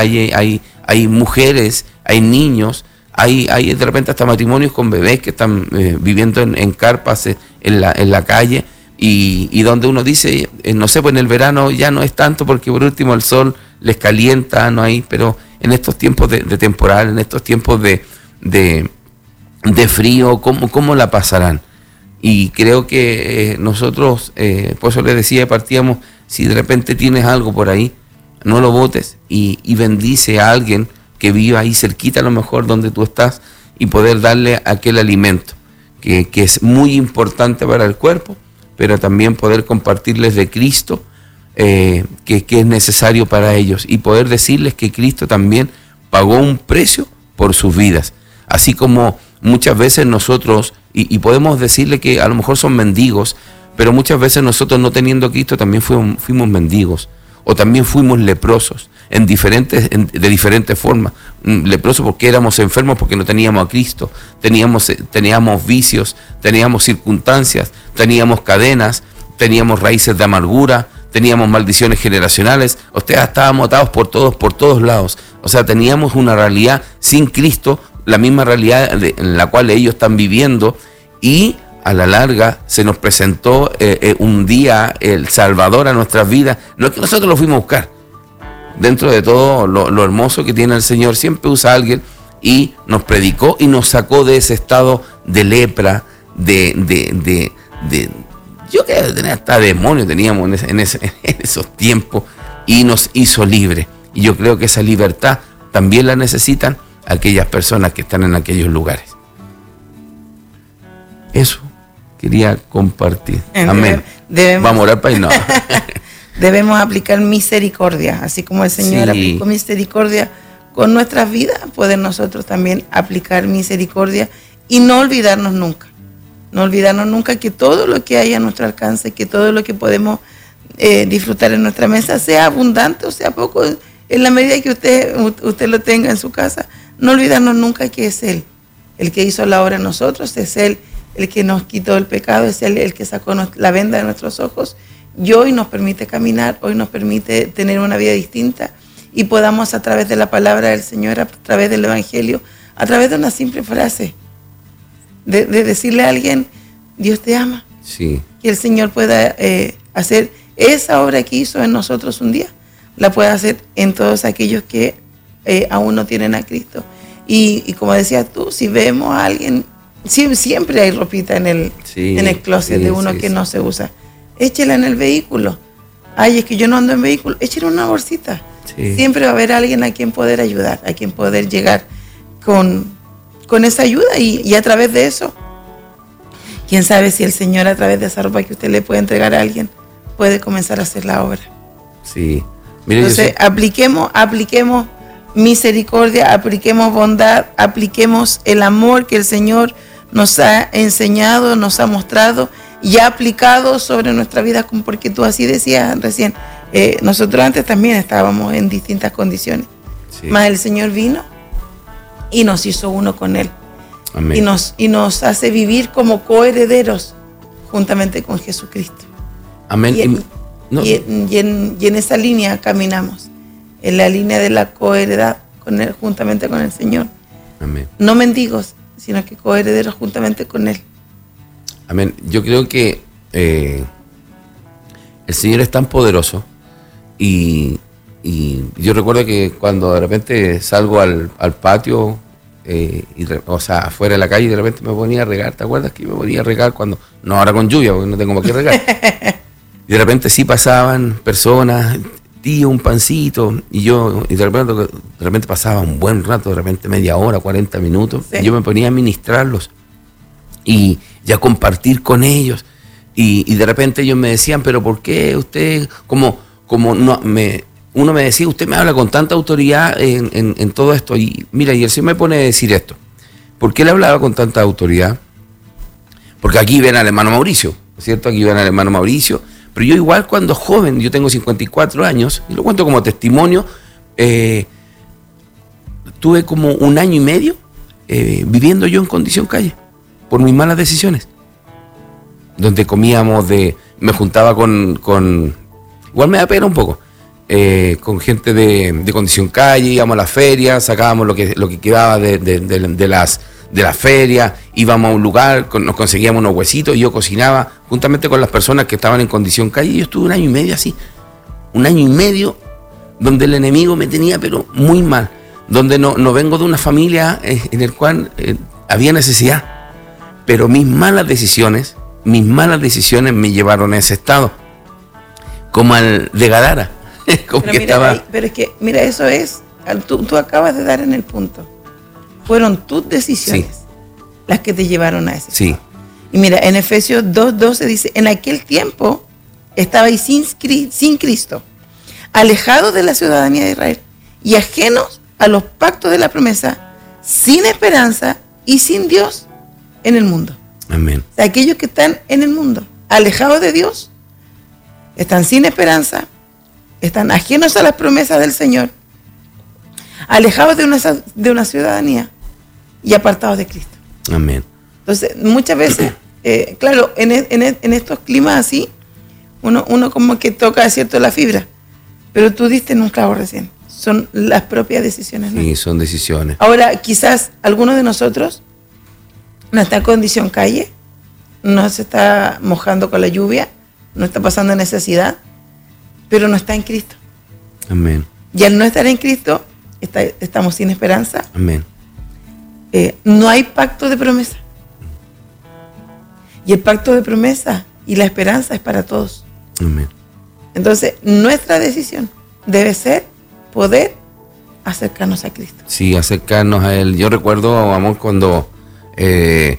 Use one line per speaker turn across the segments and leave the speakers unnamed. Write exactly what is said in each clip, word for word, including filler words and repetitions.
hay, hay, hay mujeres, hay niños, hay, hay de repente hasta matrimonios con bebés que están eh, viviendo en, en carpas eh, en, la, en la calle, y, y donde uno dice, eh, no sé, pues en el verano ya no es tanto porque por último el sol les calienta, no hay, pero en estos tiempos de, de temporal, en estos tiempos de, de, de frío, ¿cómo, cómo la pasarán? Y creo que eh, nosotros, eh, por eso les decía, partíamos, si de repente tienes algo por ahí, no lo botes y, y bendice a alguien que viva ahí cerquita, a lo mejor donde tú estás, y poder darle aquel alimento que, que es muy importante para el cuerpo, pero también poder compartirles de Cristo, eh, que, que es necesario para ellos, y poder decirles que Cristo también pagó un precio por sus vidas, así como muchas veces nosotros, y, y podemos decirle que a lo mejor son mendigos, pero muchas veces nosotros no teniendo a Cristo también fuimos, fuimos mendigos, o también fuimos leprosos, en diferentes, en, de diferentes formas. Leprosos porque éramos enfermos, porque no teníamos a Cristo, teníamos, teníamos vicios, teníamos circunstancias, teníamos cadenas, teníamos raíces de amargura, teníamos maldiciones generacionales, ustedes estábamos atados por todos, por todos lados. O sea, teníamos una realidad sin Cristo, la misma realidad de, en la cual ellos están viviendo, y a la larga se nos presentó eh, eh, un día el Salvador a nuestras vidas. No es que nosotros lo fuimos a buscar. Dentro de todo lo, lo hermoso que tiene el Señor, siempre usa a alguien y nos predicó y nos sacó de ese estado de lepra, de, de, de, de yo que tenía hasta demonios teníamos en, ese, en, ese, en esos tiempos, y nos hizo libres. Y yo creo que esa libertad también la necesitan aquellas personas que están en aquellos lugares. Eso quería compartir. Amén.
Debemos,
Vamos a orar para irnos.
Debemos aplicar misericordia, así como el Señor sí. aplicó misericordia con nuestras vidas, poder nosotros también aplicar misericordia y no olvidarnos nunca. No olvidarnos nunca que todo lo que hay a nuestro alcance, que todo lo que podemos eh, disfrutar en nuestra mesa, sea abundante o sea poco, en la medida que usted, usted lo tenga en su casa, no olvidarnos nunca que es Él, el que hizo la obra en nosotros, es Él el que nos quitó el pecado, es Él el que sacó la venda de nuestros ojos, y hoy nos permite caminar, hoy nos permite tener una vida distinta, y podamos a través de la palabra del Señor, a través del Evangelio, a través de una simple frase, de, de decirle a alguien, Dios te ama,
sí.
que el Señor pueda eh, hacer esa obra que hizo en nosotros un día, la pueda hacer en todos aquellos que eh, aún no tienen a Cristo. Y, y como decías tú, si vemos a alguien, siempre, siempre hay ropita en el, sí, en el closet sí, de uno sí, que sí. no se usa. Échela en el vehículo. Ay, es que yo no ando en vehículo. Échela en una bolsita. Sí. Siempre va a haber alguien a quien poder ayudar, a quien poder llegar con, con esa ayuda. Y, y a través de eso, quién sabe si el Señor, a través de esa ropa que usted le puede entregar a alguien, puede comenzar a hacer la obra.
Sí. Mire,
Entonces,
sé...
apliquemos, apliquemos misericordia, apliquemos bondad, apliquemos el amor que el Señor nos ha enseñado, nos ha mostrado y ha aplicado sobre nuestra vida, porque tú así decías recién, eh, nosotros antes también estábamos en distintas condiciones, sí. Mas el Señor vino y nos hizo uno con Él.
Amén.
Y nos, y nos hace vivir como coherederos juntamente con Jesucristo.
Amén.
Y, en, no. y, en, y, en, y en esa línea caminamos, en la línea de la coheredad con él, juntamente con el Señor.
Amén.
No mendigos, sino que coherederos juntamente con Él.
Amén. Yo creo que eh, el Señor es tan poderoso, y, y yo recuerdo que cuando de repente salgo al, al patio, eh, y, o sea, afuera de la calle, y de repente me ponía a regar. ¿Te acuerdas que me ponía a regar cuando, no ahora con lluvia, porque no tengo por qué regar? Y de repente sí pasaban personas, tío, un pancito, y yo, y de repente, de repente pasaba un buen rato, de repente media hora, cuarenta minutos, sí. Y yo me ponía a ministrarlos y, y a compartir con ellos, y, y de repente ellos me decían, pero ¿por qué usted, como, como no, me, uno me decía, usted me habla con tanta autoridad en, en, en todo esto? Y mira, y el Señor me pone a decir esto, ¿por qué le hablaba con tanta autoridad? Porque aquí ven al hermano Mauricio, ¿cierto? Aquí ven al hermano Mauricio. Pero yo igual cuando joven, yo tengo cincuenta y cuatro años, y lo cuento como testimonio, eh, tuve como un año y medio eh, viviendo yo en condición calle, por mis malas decisiones. Donde comíamos de, me juntaba con, con igual me da pena un poco, eh, con gente de, de condición calle, íbamos a la feria, sacábamos lo que, lo que quedaba de, de, de, de las de la feria, íbamos a un lugar, nos conseguíamos unos huesitos y yo cocinaba juntamente con las personas que estaban en condición calle. Y yo estuve un año y medio así, un año y medio donde el enemigo me tenía pero muy mal, donde no, no vengo de una familia eh, en el cual eh, había necesidad, pero mis malas decisiones, mis malas decisiones me llevaron a ese estado, como al de Gadara. como
pero,
que
mira,
estaba...
ahí, pero es que, mira, eso es, tú, tú acabas de dar en el punto. Fueron tus decisiones sí. las que te llevaron a ese
sí.
estado. Y mira, en Efesios dos doce dice, en aquel tiempo estabais sin, sin Cristo, alejados de la ciudadanía de Israel y ajenos a los pactos de la promesa, sin esperanza y sin Dios en el mundo.
Amén.
O sea, aquellos que están en el mundo, alejados de Dios, están sin esperanza, están ajenos a las promesas del Señor, alejados de una, de una ciudadanía y apartados de Cristo.
Amén.
Entonces, muchas veces, eh, claro, en, en, en estos climas así, uno, uno como que toca, ¿cierto?, la fibra, pero tú diste en un clavo recién. Son las propias decisiones, ¿no?
Sí, son decisiones.
Ahora, quizás alguno de nosotros no está en condición calle, no se está mojando con la lluvia, no está pasando necesidad, pero no está en Cristo.
Amén.
Y al no estar en Cristo, está, estamos sin esperanza.
Amén.
Eh, no hay pacto de promesa. Y el pacto de promesa y la esperanza es para todos.
Amén.
Entonces, nuestra decisión debe ser poder acercarnos a Cristo.
Sí, acercarnos a Él. Yo recuerdo, amor, cuando... Eh,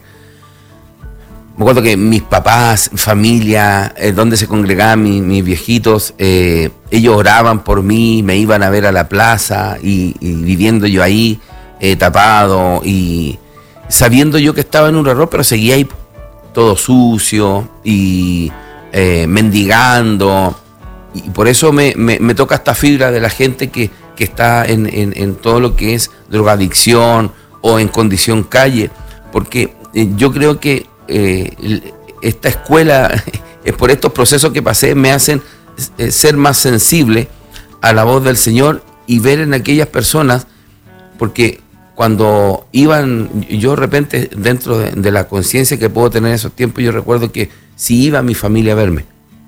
me acuerdo que mis papás, familia, eh, donde se congregaban mis, mis viejitos, eh, ellos oraban por mí, me iban a ver a la plaza y, y viviendo yo ahí, eh, tapado y sabiendo yo que estaba en un error, pero seguía ahí todo sucio y eh, mendigando. Y por eso me, me, me toca esta fibra de la gente que, que está en, en, en todo lo que es drogadicción o en condición calle, porque eh, yo creo que eh, esta escuela, es por estos procesos que pasé, me hacen eh, ser más sensible a la voz del Señor y ver en aquellas personas, porque cuando iban, yo de repente dentro de, de la conciencia que puedo tener en esos tiempos, yo recuerdo que si iba mi familia a verme,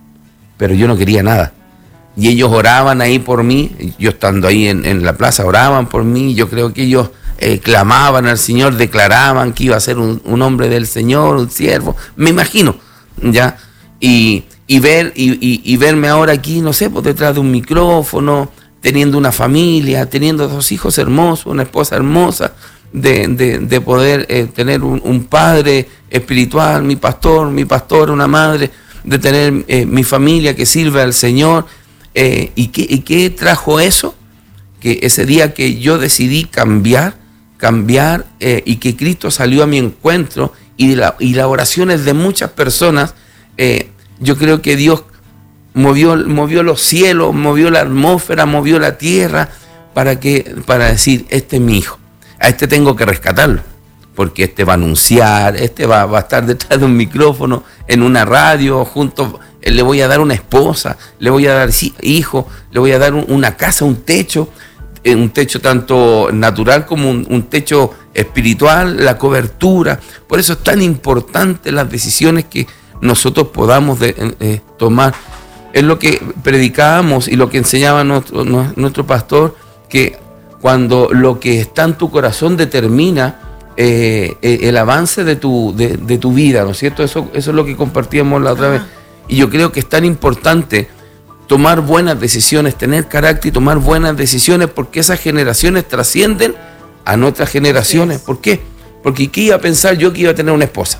pero yo no quería nada. Y ellos oraban ahí por mí, yo estando ahí en, en la plaza, oraban por mí, yo creo que ellos eh, clamaban al Señor, declaraban que iba a ser un, un hombre del Señor, un siervo, me imagino, ¿ya? Y, y, ver, y, y, y verme ahora aquí, no sé, pues detrás de un micrófono, teniendo una familia, teniendo dos hijos hermosos, una esposa hermosa, de, de, de poder eh, tener un, un padre espiritual, mi pastor, mi pastor, una madre, de tener eh, mi familia que sirve al Señor. Eh, ¿y, qué, ¿Y qué trajo eso? Que ese día que yo decidí cambiar, cambiar eh, y que Cristo salió a mi encuentro y, la, y las oraciones de muchas personas, eh, yo creo que Dios movió, movió los cielos, movió la atmósfera, movió la tierra para, que, para decir, este es mi hijo, a este tengo que rescatarlo, porque este va a anunciar, este va, va a estar detrás de un micrófono, en una radio, junto, le voy a dar una esposa, le voy a dar hijo, le voy a dar un, una casa, un techo, un techo tanto natural como un, un techo espiritual, la cobertura. Por eso es tan importante las decisiones que nosotros podamos de, eh, tomar. Es lo que predicábamos y lo que enseñaba nuestro, nuestro pastor, que cuando lo que está en tu corazón determina eh, el avance de tu, de, de tu vida, ¿no es cierto? Eso, eso es lo que compartíamos la otra vez. Y yo creo que es tan importante tomar buenas decisiones, tener carácter y tomar buenas decisiones, porque esas generaciones trascienden a nuestras generaciones. ¿Por qué? Porque ¿qué iba a pensar yo que iba a tener una esposa?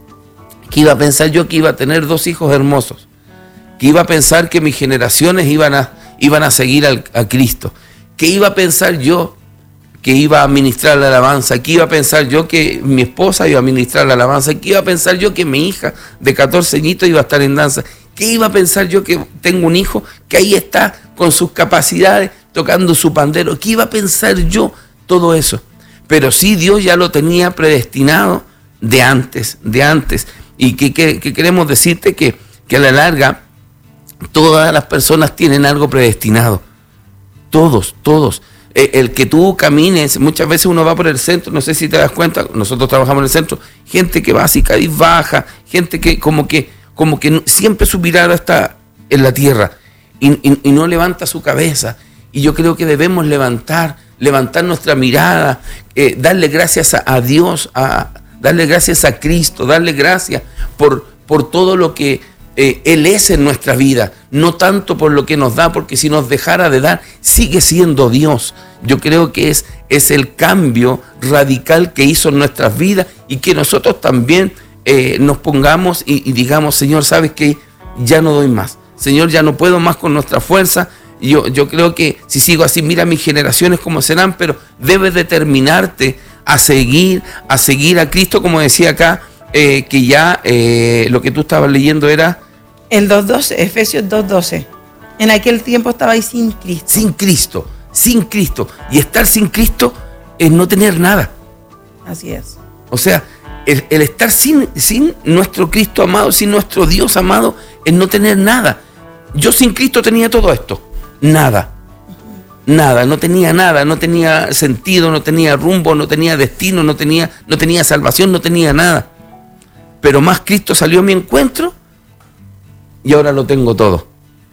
¿Qué iba a pensar yo que iba a tener dos hijos hermosos? ¿Qué iba a pensar que mis generaciones iban a, iban a seguir al, a Cristo? ¿Qué iba a pensar yo que iba a ministrar la alabanza? ¿Qué iba a pensar yo que mi esposa iba a ministrar la alabanza? ¿Qué iba a pensar yo que mi hija de catorce añitos iba a estar en danza? ¿Qué iba a pensar yo que tengo un hijo que ahí está con sus capacidades tocando su pandero? ¿Qué iba a pensar yo todo eso? Pero sí, Dios ya lo tenía predestinado de antes, de antes. Y que, que, que queremos decirte que, que a la larga todas las personas tienen algo predestinado. todos, todos. Eh, el que tú camines, muchas veces uno va por el centro, no sé si te das cuenta, nosotros trabajamos en el centro, gente que va así baja, gente que como que, como que siempre su mirada está en la tierra y, y, y no levanta su cabeza. Y yo creo que debemos levantar, levantar nuestra mirada, eh, darle gracias a, a Dios, a, darle gracias a Cristo, darle gracias por, por todo lo que eh, Él es en nuestra vida, no tanto por lo que nos da, porque si nos dejara de dar, sigue siendo Dios. Yo creo que es, es el cambio radical que hizo en nuestras vidas y que nosotros también eh, nos pongamos y, y digamos, Señor, ¿sabes qué? Ya no doy más. Señor, ya no puedo más con nuestra fuerza. Yo, yo creo que si sigo así, mira mis generaciones cómo serán, pero debes determinarte a seguir, a seguir a Cristo, como decía acá, eh, que ya eh, lo que tú estabas leyendo era...
El dos doce, Efesios dos doce. En aquel tiempo estabais sin Cristo.
Sin Cristo, sin Cristo. Y estar sin Cristo es no tener nada.
Así es.
O sea, el, el estar sin, sin nuestro Cristo amado, sin nuestro Dios amado, es no tener nada. Yo sin Cristo tenía todo esto. Nada. Nada, no tenía nada, no tenía sentido, no tenía rumbo, no tenía destino, no tenía, no tenía salvación, no tenía nada. Pero más Cristo salió a mi encuentro y ahora lo tengo todo.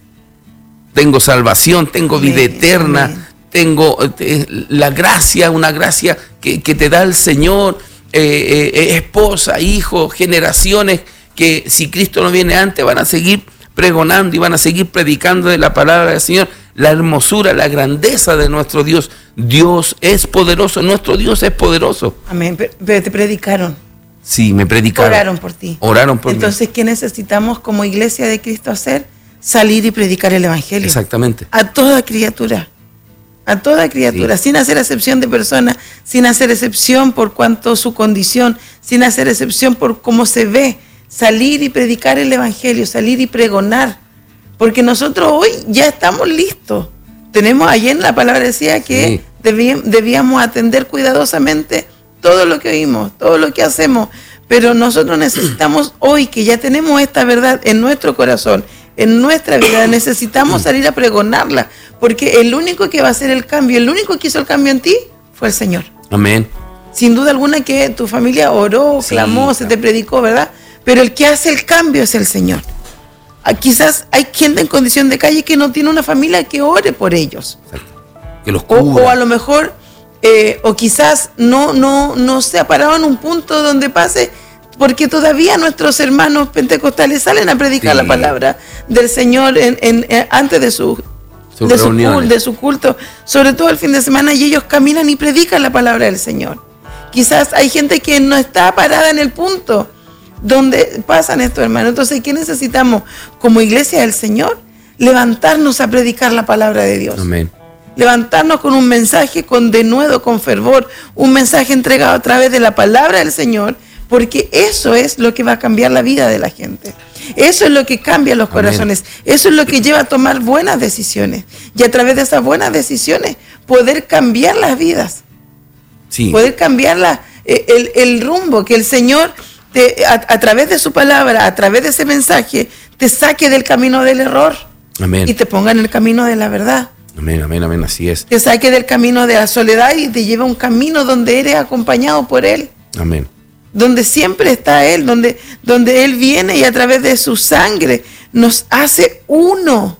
Tengo salvación, tengo vida amén, eterna, amén. Tengo eh, la gracia, una gracia que, que te da el Señor, eh, eh, esposa, hijo, generaciones que si Cristo no viene antes van a seguir pregonando y van a seguir predicando de la palabra del Señor, la hermosura, la grandeza de nuestro Dios. Dios es poderoso, nuestro Dios es poderoso.
Amén, pero te predicaron.
Sí, me predicaron.
Oraron por ti.
Oraron por
Entonces,
mí.
¿qué necesitamos como iglesia de Cristo hacer? Salir y predicar el Evangelio.
Exactamente.
A toda criatura. A toda criatura, sí. Sin hacer excepción de persona, sin hacer excepción por cuanto su condición, sin hacer excepción por cómo se ve. Salir y predicar el Evangelio, salir y pregonar. Porque nosotros hoy ya estamos listos. Tenemos, ayer la palabra decía que sí. debí, debíamos atender cuidadosamente todo lo que oímos, todo lo que hacemos. Pero nosotros necesitamos hoy, que ya tenemos esta verdad en nuestro corazón, en nuestra vida, necesitamos salir a pregonarla. Porque el único que va a hacer el cambio, el único que hizo el cambio en ti, fue el Señor.
Amén.
Sin duda alguna que tu familia oró, sí, clamó, claro. Se te predicó, ¿verdad? Pero el que hace el cambio es el Señor. Quizás hay gente en condición de calle que no tiene una familia que ore por ellos.
Que los
o, o a lo mejor, eh, o quizás no, no, no se ha parado en un punto donde pase, porque todavía nuestros hermanos pentecostales salen a predicar sí. la palabra del Señor en, en, en, antes de su, de, su culto, de su culto, sobre todo el fin de semana, y ellos caminan y predican la palabra del Señor. Quizás hay gente que no está parada en el punto donde pasan estos hermanos. Entonces, ¿qué necesitamos como iglesia del Señor? Levantarnos a predicar la palabra de Dios.
Amén.
Levantarnos con un mensaje, con denuedo, con fervor, un mensaje entregado a través de la palabra del Señor, porque eso es lo que va a cambiar la vida de la gente. Eso es lo que cambia los corazones. Amén. Eso es lo que lleva a tomar buenas decisiones. Y a través de esas buenas decisiones, poder cambiar las vidas. Sí. Poder cambiar la, el, el rumbo que el Señor... Te, a, a través de su palabra, a través de ese mensaje, te saque del camino del error.
Amén.
Y te ponga en el camino de la verdad.
Amén, amén, amén, así es.
Te saque del camino de la soledad y te lleve a un camino donde eres acompañado por Él.
Amén.
Donde siempre está Él, donde, donde Él viene y a través de su sangre nos hace uno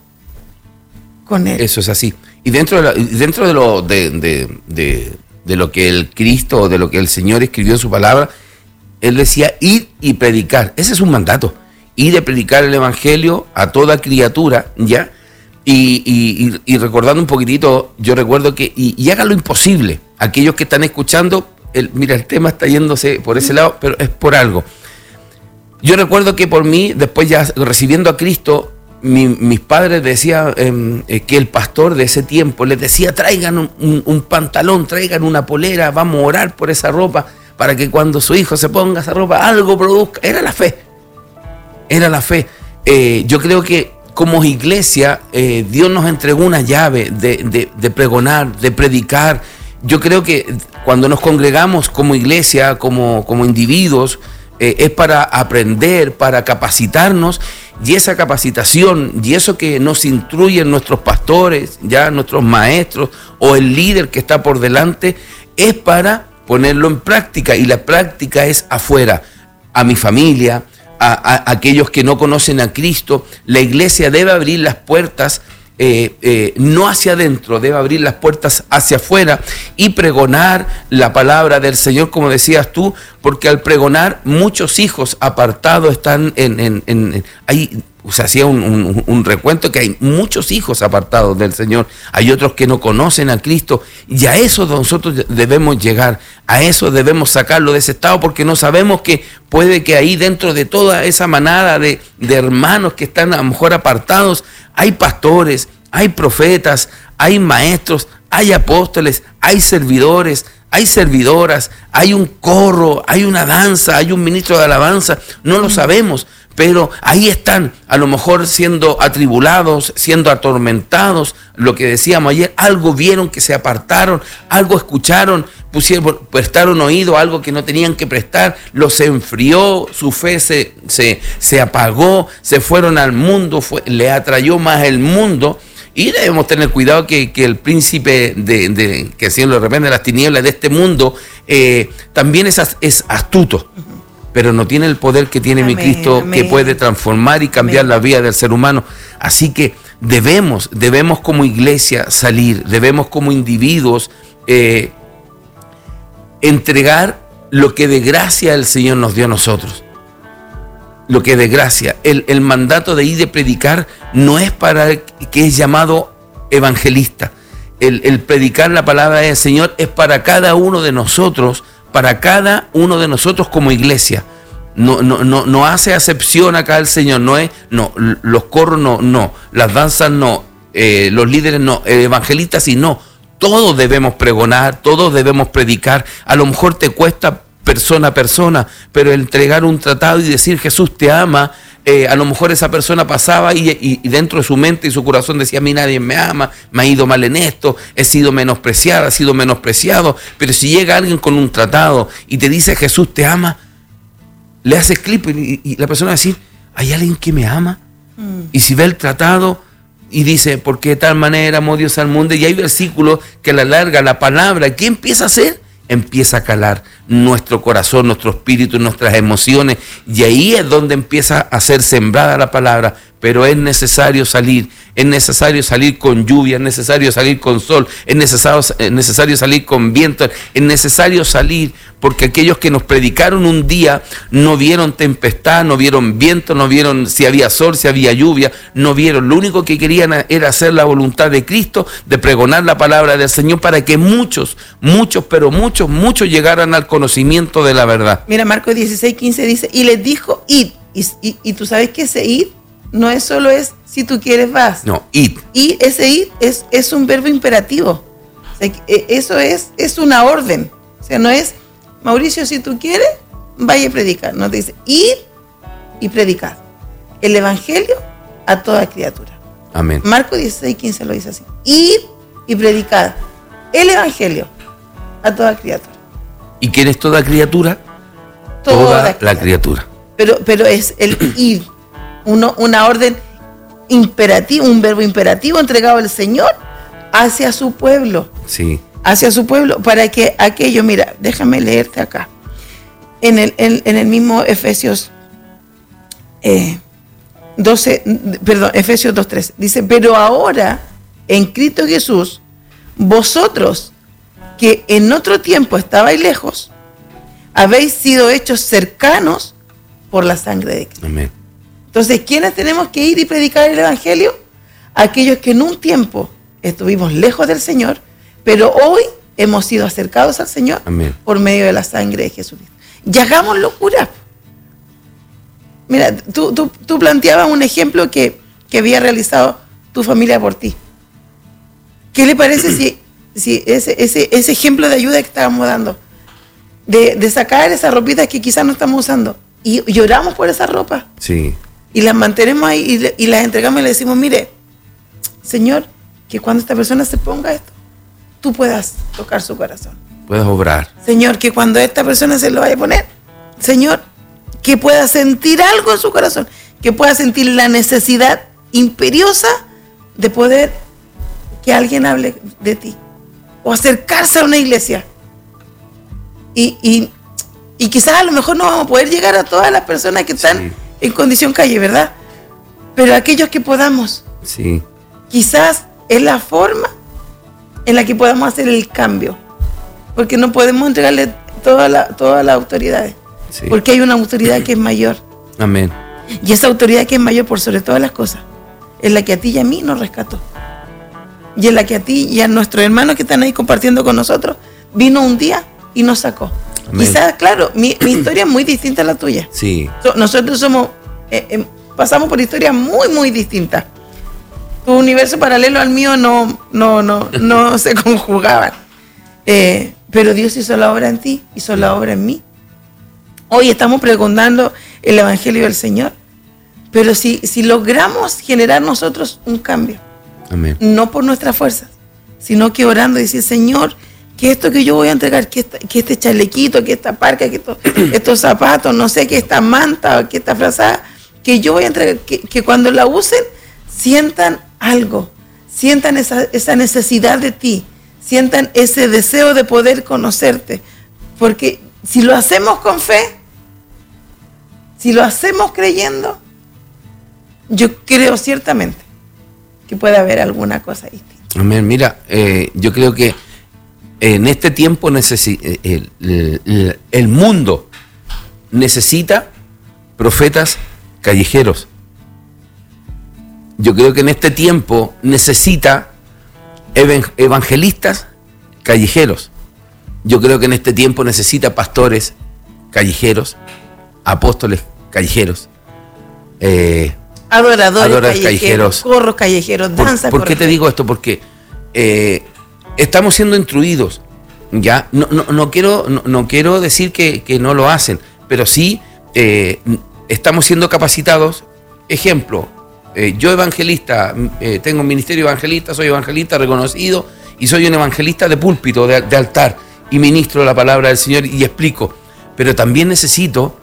con Él.
Eso es así. Y dentro de, la, dentro de, lo, de, de, de, de lo que el Cristo, de lo que el Señor escribió en su palabra, Él decía, ir y predicar. Ese es un mandato. Ir a predicar el Evangelio a toda criatura, ¿ya? Y, y, y recordando un poquitito, yo recuerdo que, y, y hagan lo imposible. Aquellos que están escuchando, el, mira, el tema está yéndose por ese lado, pero es por algo. Yo recuerdo que por mí, después ya recibiendo a Cristo, mi, mis padres decían eh, que el pastor de ese tiempo les decía, traigan un, un, un pantalón, traigan una polera, vamos a orar por esa ropa, para que cuando su hijo se ponga esa ropa, algo produzca. Era la fe. Era la fe. Eh, yo creo que como iglesia, eh, Dios nos entregó una llave de, de, de pregonar, de predicar. Yo creo que cuando nos congregamos como iglesia, como, como individuos, eh, es para aprender, para capacitarnos Y esa capacitación y eso que nos instruyen nuestros pastores, ya nuestros maestros o el líder que está por delante, es para ponerlo en práctica. Y la práctica es afuera, a mi familia, a, a, a aquellos que no conocen a Cristo. La iglesia debe abrir las puertas, eh, eh, no hacia adentro, debe abrir las puertas hacia afuera y pregonar la palabra del Señor, como decías tú, porque al pregonar muchos hijos apartados están en... en, en, en hay, o sea, hacía un, un, un recuento que hay muchos hijos apartados del Señor, hay otros que no conocen a Cristo, y a eso nosotros debemos llegar, a eso debemos sacarlo de ese estado, porque no sabemos que puede que ahí dentro de toda esa manada de, de hermanos que están a lo mejor apartados, hay pastores, hay profetas, hay maestros, hay apóstoles, hay servidores, hay servidoras, hay un coro, hay una danza, hay un ministro de alabanza, no lo sabemos. Pero ahí están, a lo mejor siendo atribulados, siendo atormentados, lo que decíamos ayer, algo vieron que se apartaron, algo escucharon, pusieron, prestaron oído a algo que no tenían que prestar, los enfrió, su fe se, se, se apagó, se fueron al mundo, fue, le atrayó más el mundo. Y debemos tener cuidado que, que el príncipe de, de que el Señor lo reprende, las tinieblas de este mundo, eh, también es, es astuto. Pero no tiene el poder que tiene amén, mi Cristo, amén, que puede transformar y cambiar amén. La vida del ser humano. Así que debemos, debemos como iglesia salir, debemos como individuos eh, entregar lo que de gracia el Señor nos dio a nosotros. Lo que de gracia. El, el mandato de ir de predicar no es para el que es llamado evangelista. El, el predicar la palabra del Señor es para cada uno de nosotros, para cada uno de nosotros como iglesia. No, no, no, no hace acepción acá el Señor, no es, no, los coros no, no, las danzas no, eh, los líderes no, eh, evangelistas y no. Todos debemos pregonar, todos debemos predicar. A lo mejor te cuesta persona a persona, pero entregar un tratado y decir Jesús te ama, eh, a lo mejor esa persona pasaba y, y, y dentro de su mente y su corazón decía, a mí nadie me ama, me ha ido mal en esto, he sido menospreciada, he sido menospreciado. Pero si llega alguien con un tratado y te dice Jesús te ama, le haces clip y, y la persona va a decir, ¿hay alguien que me ama? Mm. Y si ve el tratado y dice, porque de tal manera amó Dios al mundo, y hay versículos que a la larga la palabra, ¿qué empieza a hacer? Empieza a calar nuestro corazón, nuestro espíritu, nuestras emociones, y ahí es donde empieza a ser sembrada la palabra. Pero es necesario salir, es necesario salir con lluvia, es necesario salir con sol, es necesario, es necesario salir con viento, es necesario salir, porque aquellos que nos predicaron un día no vieron tempestad, no vieron viento, no vieron si había sol, si había lluvia, no vieron. Lo único que querían era hacer la voluntad de Cristo, de pregonar la palabra del Señor para que muchos, muchos, pero muchos, muchos llegaran al conocimiento de la verdad.
Mira, Marcos dieciséis, quince dice, y les dijo, id, y, y, y tú sabes que ese id no es solo es, si tú quieres vas.
No, id.
Y ese id es, es un verbo imperativo. O sea, eso es, es una orden. O sea, no es, Mauricio, si tú quieres, vaya a predicar. No, te dice, id y predicad el evangelio a toda criatura.
Amén.
Marcos dieciséis, quince lo dice así. Id y predicad el evangelio a toda criatura.
¿Y quién es toda criatura?
Toda,
toda
criatura.
la criatura.
Pero, pero es el id. Uno, una orden imperativa, un verbo imperativo entregado al Señor hacia su pueblo.
Sí.
Hacia su pueblo, para que aquello, mira, déjame leerte acá. En el, en, en el mismo Efesios eh, doce, perdón, Efesios dos trece, dice, pero ahora, en Cristo Jesús, vosotros que en otro tiempo estabais lejos, habéis sido hechos cercanos por la sangre de Cristo.
Amén.
Entonces, ¿quiénes tenemos que ir y predicar el evangelio? Aquellos que en un tiempo estuvimos lejos del Señor, pero hoy hemos sido acercados al Señor. Amén. Por medio de la sangre de Jesucristo. Y hagamos locura. Mira, tú, tú, tú planteabas un ejemplo que, que había realizado tu familia por ti. ¿Qué le parece si, si ese, ese, ese ejemplo de ayuda que estábamos dando, de, de sacar esas ropitas que quizás no estamos usando, y lloramos por esa ropa?
Sí.
Y las mantenemos ahí y, y las entregamos y le decimos, mire, Señor, que cuando esta persona se ponga esto, tú puedas tocar su corazón.
Puedas obrar.
Señor, que cuando esta persona se lo vaya a poner, Señor, que pueda sentir algo en su corazón, que pueda sentir la necesidad imperiosa de poder que alguien hable de ti o acercarse a una iglesia. Y, y, y quizás a lo mejor no vamos a poder llegar a todas las personas que están sí. en condición calle, ¿verdad? Pero aquellos que podamos,
sí.
quizás es la forma en la que podamos hacer el cambio, porque no podemos entregarle todas la, todas las autoridades, sí. porque hay una autoridad que es mayor.
Amén.
Y esa autoridad que es mayor por sobre todas las cosas es la que a ti y a mí nos rescató, y es la que a ti y a nuestros hermanos que están ahí compartiendo con nosotros vino un día y nos sacó. Amén. Quizás, claro, mi, mi historia es muy distinta a la tuya.
Sí.
So, nosotros somos eh, eh, pasamos por historias muy muy distintas. Tu universo paralelo al mío no, no, no, no se conjugaban. Eh, pero Dios hizo la obra en ti, hizo la obra en mí. Hoy estamos pregonando el Evangelio del Señor. Pero si, si logramos generar nosotros un cambio,
amén,
no por nuestras fuerzas, sino que orando y decir, Señor, que esto que yo voy a entregar, que, esta, que este chalequito, que esta parca, que esto, estos zapatos, no sé, que esta manta, que esta frazada, que yo voy a entregar, que, que cuando la usen, sientan algo, sientan esa, esa necesidad de ti, sientan ese deseo de poder conocerte, porque si lo hacemos con fe, si lo hacemos creyendo, yo creo ciertamente que puede haber alguna cosa distinta.
Amén. Mira, eh, yo creo que en este tiempo necesi- el, el, el mundo necesita profetas callejeros. Yo creo que en este tiempo necesita evangelistas callejeros. Yo creo que en este tiempo necesita pastores callejeros, apóstoles callejeros, eh,
adoradores,
adoradores
callejeros,
callejeros,
corros callejeros, danza.
¿Por, ¿por qué te digo esto? Porque eh, estamos siendo instruidos, ¿ya? No, no, no, quiero, no, no quiero decir que, que no lo hacen, pero sí eh, estamos siendo capacitados. Ejemplo, eh, yo evangelista, eh, tengo un ministerio evangelista, soy evangelista reconocido y soy un evangelista de púlpito, de, de altar, y ministro la palabra del Señor y explico, pero también necesito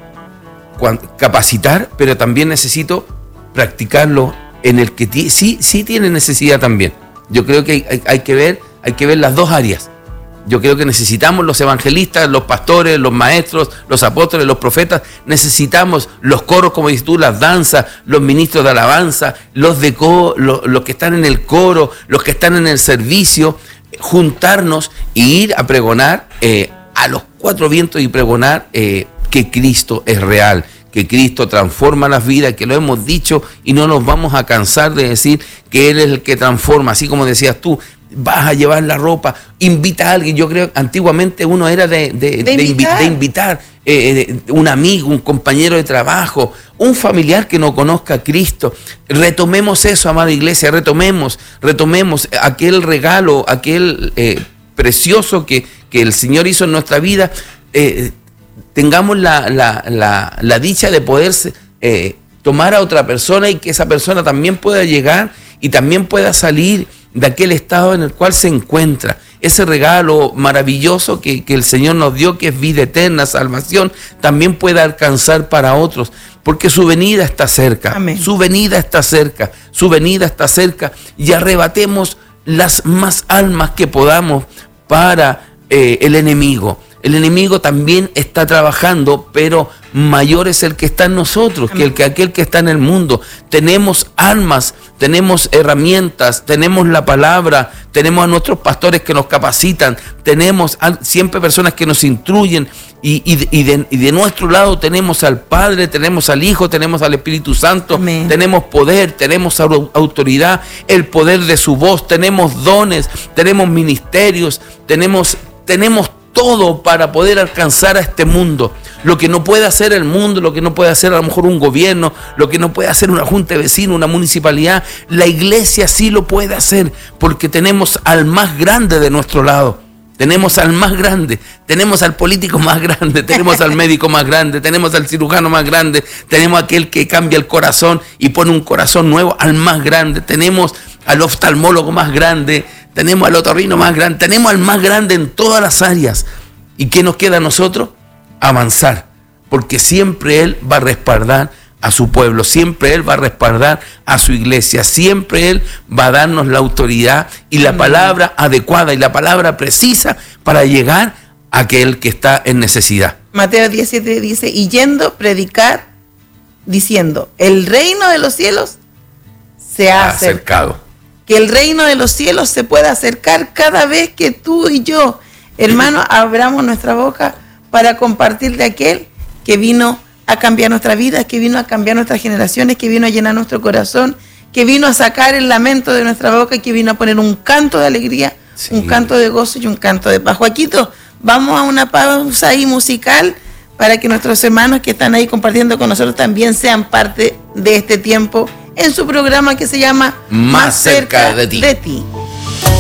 capacitar, pero también necesito practicarlo en el que t- sí, sí tiene necesidad también. Yo creo que hay, hay que ver, hay que ver las dos áreas. Yo creo que necesitamos los evangelistas, los pastores, los maestros, los apóstoles, los profetas. Necesitamos los coros, como dices tú, las danzas, los ministros de alabanza, los de co, los, los que están en el coro, los que están en el servicio, juntarnos e ir a pregonar eh, a los cuatro vientos y pregonar eh, que Cristo es real, que Cristo transforma las vidas, que lo hemos dicho y no nos vamos a cansar de decir que Él es el que transforma, así como decías tú. Vas a llevar la ropa, invita a alguien. Yo creo que antiguamente uno era de, de, de, de invitar, de invitar eh, un amigo, un compañero de trabajo, un familiar que no conozca a Cristo. Retomemos eso, amada iglesia, retomemos, retomemos aquel regalo, aquel eh, precioso que, que el Señor hizo en nuestra vida. Eh, tengamos la, la, la, la dicha de poder eh, tomar a otra persona y que esa persona también pueda llegar y también pueda salir de aquel estado en el cual se encuentra. Ese regalo maravilloso que, que el Señor nos dio, que es vida eterna, salvación, también pueda alcanzar para otros, porque su venida está cerca.
Amén.
Su venida está cerca, su venida está cerca, y arrebatemos las más almas que podamos para eh, el enemigo. El enemigo también está trabajando, pero mayor es el que está en nosotros, Amén, que el que aquel que está en el mundo. Tenemos armas, tenemos herramientas, tenemos la palabra, tenemos a nuestros pastores que nos capacitan, tenemos siempre personas que nos instruyen, y, y, de, y, de, y de nuestro lado tenemos al Padre, tenemos al Hijo, tenemos al Espíritu Santo.
Amén. Tenemos
poder, tenemos autoridad, el poder de su voz, tenemos dones, tenemos ministerios, tenemos, tenemos todo para poder alcanzar a este mundo. Lo que no puede hacer el mundo, lo que no puede hacer a lo mejor un gobierno, lo que no puede hacer una junta de vecinos, una municipalidad, la iglesia sí lo puede hacer, porque tenemos al más grande de nuestro lado. Tenemos al más grande, tenemos al político más grande, tenemos al médico más grande, tenemos al cirujano más grande, tenemos a aquel que cambia el corazón y pone un corazón nuevo, al más grande, tenemos al oftalmólogo más grande, tenemos al otorrino más grande, tenemos al más grande en todas las áreas. ¿Y qué nos queda a nosotros? Avanzar, porque siempre Él va a respaldar a su pueblo, siempre Él va a respaldar a su iglesia, siempre Él va a darnos la autoridad y la palabra adecuada y la palabra precisa para llegar a aquel que está en necesidad.
Mateo diecisiete dice, y yendo predicar, diciendo, el reino de los cielos se ha acercado. acercado. Que el reino de los cielos se pueda acercar cada vez que tú y yo, hermanos, abramos nuestra boca para compartir de aquel que vino a cambiar nuestra vida, que vino a cambiar nuestras generaciones, que vino a llenar nuestro corazón, que vino a sacar el lamento de nuestra boca, que vino a poner un canto de alegría, sí. un canto de gozo y un canto de paz. Joaquito, vamos a una pausa ahí musical para que nuestros hermanos que están ahí compartiendo con nosotros también sean parte de este tiempo en su programa que se llama
Más, Más cerca, cerca de ti.
De ti.